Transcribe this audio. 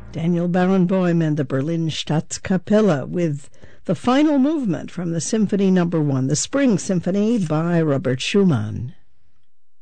Daniel Barenboim and the Berlin Staatskapelle with the final movement from the Symphony No. 1, the Spring Symphony by Robert Schumann.